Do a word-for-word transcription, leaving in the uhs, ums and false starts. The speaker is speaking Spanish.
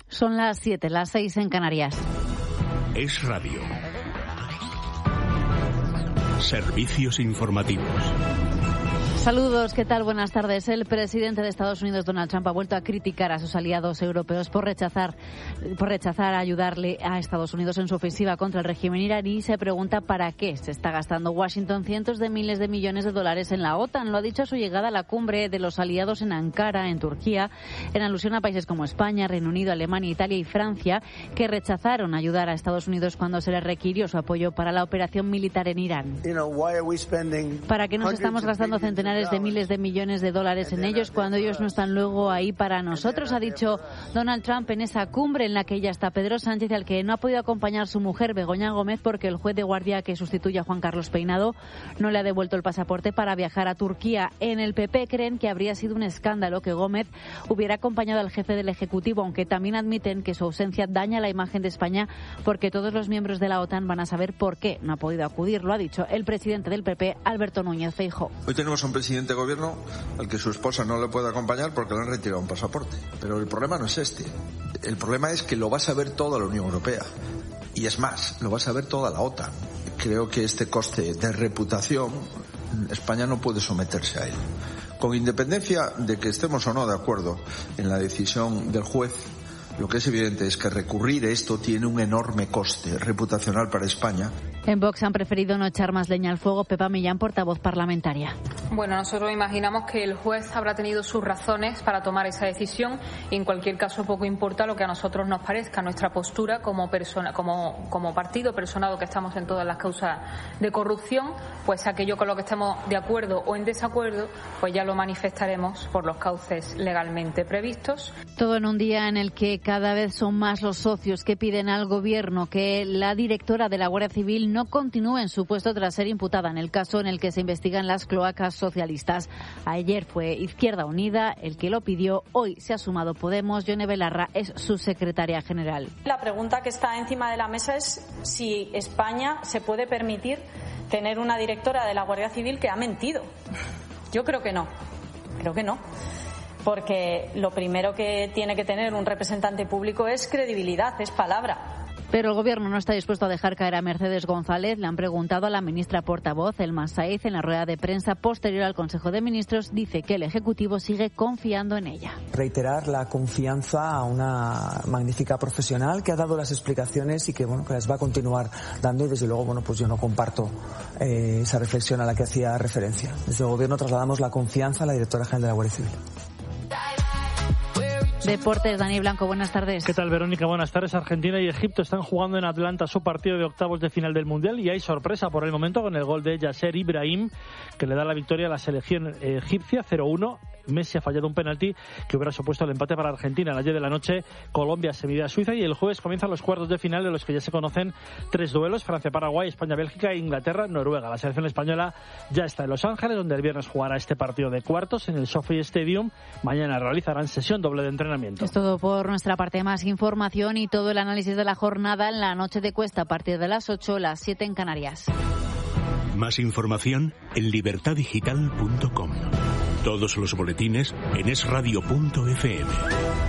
Son las siete, las seis en Canarias. Es Radio. Servicios informativos. Saludos, ¿qué tal? Buenas tardes. El presidente de Estados Unidos, Donald Trump, ha vuelto a criticar a sus aliados europeos por rechazar, por rechazar ayudarle a Estados Unidos en su ofensiva contra el régimen iraní y se pregunta para qué se está gastando Washington cientos de miles de millones de dólares en la OTAN. Lo ha dicho a su llegada a la cumbre de los aliados en Ankara, en Turquía, en alusión a países como España, Reino Unido, Alemania, Italia y Francia, que rechazaron ayudar a Estados Unidos cuando se les requirió su apoyo para la operación militar en Irán. ¿Para qué nos estamos gastando centenares de miles de millones de dólares en ellos cuando ellos no están luego ahí para nosotros? Ha dicho Donald Trump en esa cumbre en la que ya está Pedro Sánchez, al que no ha podido acompañar su mujer Begoña Gómez porque el juez de guardia que sustituye a Juan Carlos Peinado no le ha devuelto el pasaporte para viajar a Turquía. En el P P creen que habría sido un escándalo que Gómez hubiera acompañado al jefe del Ejecutivo, aunque también admiten que su ausencia daña la imagen de España porque todos los miembros de la OTAN van a saber por qué no ha podido acudir. Lo ha dicho el presidente del P P, Alberto Núñez Feijóo. Hoy tenemos un presidente de gobierno al que su esposa no le puede acompañar porque le han retirado un pasaporte. Pero el problema no es este. El problema es que lo va a saber toda la Unión Europea. Y es más, lo va a saber toda la OTAN. Creo que este coste de reputación, España no puede someterse a él. Con independencia de que estemos o no de acuerdo en la decisión del juez, lo que es evidente es que recurrir a esto tiene un enorme coste reputacional para España. En Vox han preferido no echar más leña al fuego. Pepa Millán, portavoz parlamentaria. Bueno, nosotros imaginamos que el juez habrá tenido sus razones para tomar esa decisión y en cualquier caso poco importa lo que a nosotros nos parezca. Nuestra postura como persona, como, como partido personado que estamos en todas las causas de corrupción, pues aquello con lo que estemos de acuerdo o en desacuerdo, pues ya lo manifestaremos por los cauces legalmente previstos. Todo en un día en el que cada vez son más los socios que piden al Gobierno que la directora de la Guardia Civil no continúe en su puesto tras ser imputada en el caso en el que se investigan las cloacas socialistas. Ayer fue Izquierda Unida el que lo pidió, hoy se ha sumado Podemos. Yone Belarra es su secretaria general. La pregunta que está encima de la mesa es si España se puede permitir tener una directora de la Guardia Civil que ha mentido. Yo creo que no, creo que no. Porque lo primero que tiene que tener un representante público es credibilidad, es palabra. Pero el Gobierno no está dispuesto a dejar caer a Mercedes González. Le han preguntado a la ministra portavoz, Elma Saíz, en la rueda de prensa posterior al Consejo de Ministros. Dice que el Ejecutivo sigue confiando en ella. Reiterar la confianza a una magnífica profesional que ha dado las explicaciones y que, bueno, que las va a continuar dando. Y desde luego, bueno, pues yo no comparto eh, esa reflexión a la que hacía referencia. Desde el Gobierno trasladamos la confianza a la directora general de la Guardia Civil. Deportes, Dani Blanco, buenas tardes. ¿Qué tal, Verónica? Buenas tardes. Argentina y Egipto están jugando en Atlanta su partido de octavos de final del Mundial y hay sorpresa por el momento con el gol de Yasser Ibrahim, que le da la victoria a la selección egipcia cero uno. Messi ha fallado un penalti que hubiera supuesto el empate para Argentina. Ayer de la noche Colombia se mide a Suiza y el jueves comienzan los cuartos de final de los que ya se conocen tres duelos: Francia-Paraguay, España-Bélgica e Inglaterra-Noruega. La selección española ya está en Los Ángeles, donde el viernes jugará este partido de cuartos en el SoFi Stadium. Mañana realizarán sesión doble de entrenamiento. Es todo por nuestra parte. Más información y todo el análisis de la jornada en la noche de Cuesta a partir de las ocho, las siete en Canarias. Más información en libertad digital punto com. Todos los boletines en es radio punto efe eme.